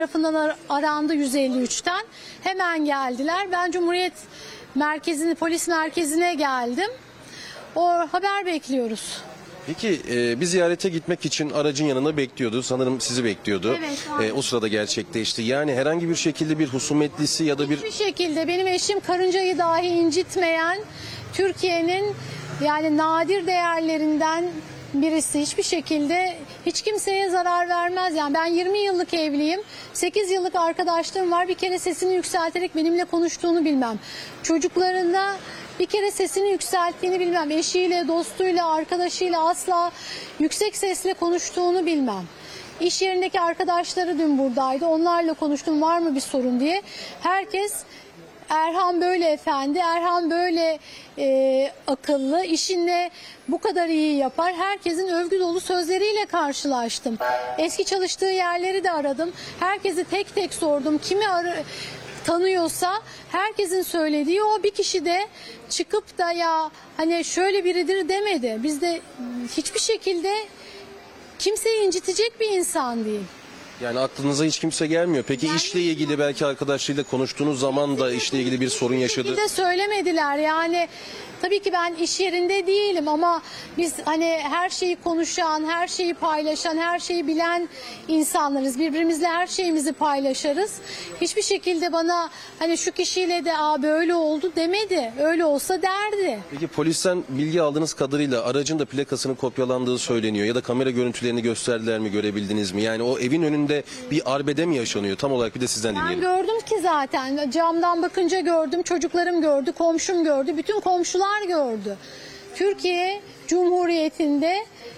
Tarafından arandı 153'ten. Hemen geldiler. Ben Cumhuriyet Merkezi'ne, polis merkezine geldim. O haber bekliyoruz. Peki bir ziyarete gitmek için aracın yanında bekliyordu. Sanırım sizi bekliyordu. Evet, o sırada gerçekleşti. Yani herhangi bir şekilde bir husumetlisi ya da bir... Hiçbir şekilde benim eşim karıncayı dahi incitmeyen, Türkiye'nin yani nadir değerlerinden birisi. Hiçbir şekilde hiç kimseye zarar vermez. Yani ben 20 yıllık evliyim. 8 yıllık arkadaşlığım var. Bir kere sesini yükselterek benimle konuştuğunu bilmem. Çocuklarında bir kere sesini yükselttiğini bilmem. Eşiyle, dostuyla, arkadaşıyla asla yüksek sesle konuştuğunu bilmem. İş yerindeki arkadaşları dün buradaydı. Onlarla konuştum, var mı bir sorun diye. Herkes Erhan böyle efendi, Erhan böyle akıllı, işini bu kadar iyi yapar. Herkesin övgü dolu sözleriyle karşılaştım. Eski çalıştığı yerleri de aradım. Herkesi tek tek sordum. Kimi tanıyorsa herkesin söylediği o, bir kişi de çıkıp da ya hani şöyle biridir demedi. Biz de hiçbir şekilde kimseyi incitecek bir insan değil. Yani aklınıza hiç kimse gelmiyor. Peki işle ilgili belki arkadaşlarıyla konuştuğunuz zaman da işle ilgili bir sorun yaşadı. Bir de söylemediler yani. Tabii ki ben iş yerinde değilim ama biz hani her şeyi konuşan, her şeyi paylaşan, her şeyi bilen insanlarız. Birbirimizle her şeyimizi paylaşırız. Hiçbir şekilde bana hani şu kişiyle de böyle oldu demedi. Öyle olsa derdi. Peki polisten bilgi aldığınız kadarıyla aracın da plakasının kopyalandığı söyleniyor. Ya da kamera görüntülerini gösterdiler mi, görebildiniz mi? Yani o evin önünde bir arbede mi yaşanıyor? Tam olarak bir de sizden Ben dinleyelim. gördüm ki zaten. Camdan bakınca gördüm. Çocuklarım gördü, komşum gördü. Bütün komşular gördü. Türkiye Cumhuriyeti'nde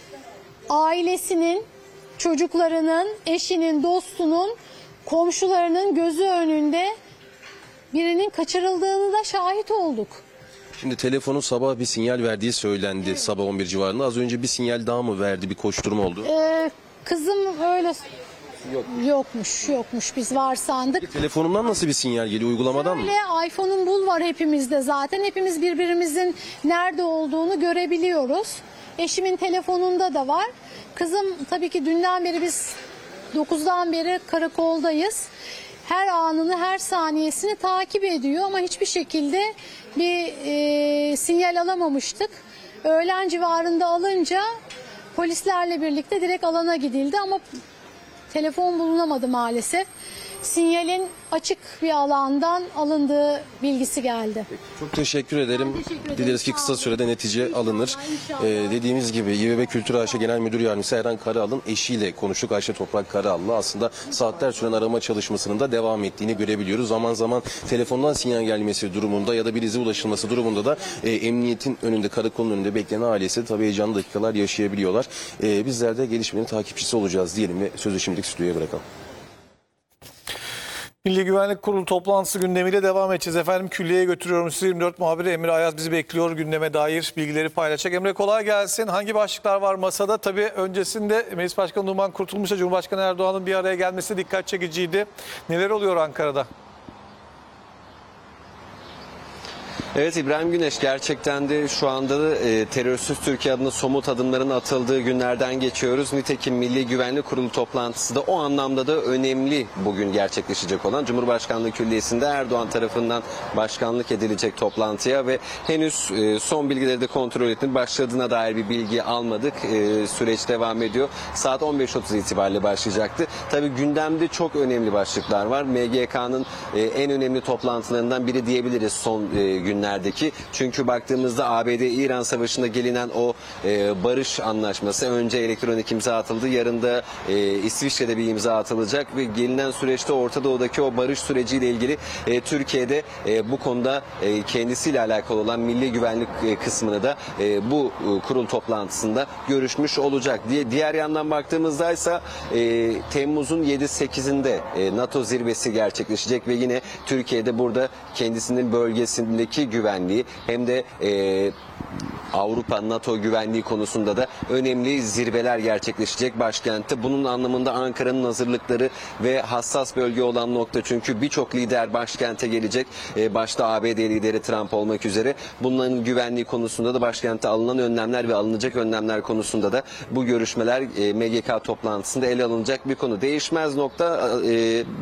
ailesinin, çocuklarının, eşinin, dostunun, komşularının gözü önünde birinin kaçırıldığını da şahit olduk. Şimdi telefonun sabah bir sinyal verdiği söylendi. Evet. Sabah 11 civarında. Az önce bir sinyal daha mı verdi? Bir koşturma oldu. Kızım öyle... Yokmuş. Biz var sandık. Telefonumdan nasıl bir sinyal geliyor? Uygulamadan mı? iPhone'un bul var hepimizde zaten. Hepimiz birbirimizin nerede olduğunu görebiliyoruz. Eşimin telefonunda da var. Kızım tabii ki dünden beri biz 9'dan beri karakoldayız. Her anını, her saniyesini takip ediyor ama hiçbir şekilde bir sinyal alamamıştık. Öğlen civarında alınca polislerle birlikte direkt alana gidildi ama telefon bulunamadı maalesef. Sinyalin açık bir alandan alındığı bilgisi geldi. Çok teşekkür ederim. Teşekkür ederim. Dileriz ki kısa sürede netice alınır. Dediğimiz gibi İBB Kültür AŞ Genel Müdür Yardımcısı Erhan Karaal'ın eşiyle konuştuk. Ayşe Toprak Karaal'la aslında saatler süren arama çalışmasının da devam ettiğini görebiliyoruz. Zaman zaman telefondan sinyal gelmesi durumunda ya da bir ize ulaşılması durumunda da emniyetin önünde, karakolun önünde bekleyen ailesi tabii heyecanlı dakikalar yaşayabiliyorlar. Bizler de gelişmenin takipçisi olacağız diyelim ve sözü şimdilik stüdyoya bırakalım. Milli Güvenlik Kurulu toplantısı gündemiyle devam edeceğiz. Efendim külliyeye götürüyorum sizi. 24 muhabiri Emre Ayaz bizi bekliyor. Gündeme dair bilgileri paylaşacak. Emre kolay gelsin. Hangi başlıklar var masada? Tabii öncesinde Meclis Başkanı Numan Kurtulmuş'la Cumhurbaşkanı Erdoğan'ın bir araya gelmesi dikkat çekiciydi. Neler oluyor Ankara'da? Evet İbrahim Güneş, gerçekten de şu anda da terörsüz Türkiye adına somut adımların atıldığı günlerden geçiyoruz. Nitekim Milli Güvenlik Kurulu toplantısı da o anlamda da önemli bugün gerçekleşecek olan Cumhurbaşkanlığı Külliyesi'nde Erdoğan tarafından başkanlık edilecek toplantıya ve henüz son bilgileri de kontrol ettik. Başladığına dair bir bilgi almadık. Süreç devam ediyor. Saat 15.30 itibariyle başlayacaktı. Tabii gündemde çok önemli başlıklar var. MGK'nın en önemli toplantılarından biri diyebiliriz son günlerdeki. Çünkü baktığımızda ABD-İran savaşında gelinen o barış anlaşması, önce elektronik imza atıldı, yarın da İsviçre'de bir imza atılacak ve gelinen süreçte Orta Doğu'daki o barış süreciyle ilgili Türkiye'de bu konuda kendisiyle alakalı olan milli güvenlik kısmını da bu kurul toplantısında görüşmüş olacak. Diğer yandan baktığımızda ise Temmuz'un 7-8'inde NATO zirvesi gerçekleşecek ve yine Türkiye'de burada kendisinin bölgesindeki güvenliği hem de Avrupa, NATO güvenliği konusunda da önemli zirveler gerçekleşecek başkentte. Bunun anlamında Ankara'nın hazırlıkları ve hassas bölge olan nokta, çünkü birçok lider başkente gelecek. Başta ABD lideri Trump olmak üzere. Bunların güvenliği konusunda da başkentte alınan önlemler ve alınacak önlemler konusunda da bu görüşmeler MGK toplantısında ele alınacak bir konu. Değişmez nokta